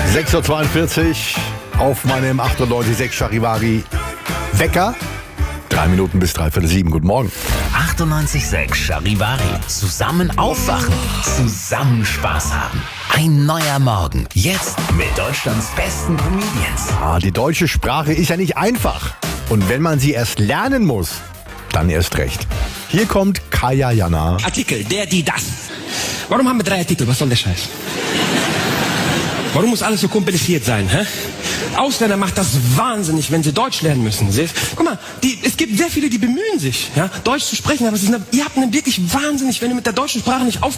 6.42 Uhr auf meinem 98.6 Charivari Wecker. 3 Minuten bis 6:45. Guten Morgen. 98.6 Charivari. Zusammen aufwachen. Zusammen Spaß haben. Ein neuer Morgen. Jetzt mit Deutschlands besten Comedians. Die deutsche Sprache ist ja nicht einfach. Und wenn man sie erst lernen muss, dann erst recht. Hier kommt Kaya Jana. Artikel, der, die, das. Warum haben wir 3 Artikel? Was soll der Scheiß? Warum muss alles so kompliziert sein, hä? Ausländer macht das wahnsinnig, wenn sie Deutsch lernen müssen. Guck mal, es gibt sehr viele, die bemühen sich, ja, Deutsch zu sprechen, aber ihr habt einen wirklich wahnsinnig, wenn du mit der deutschen Sprache nicht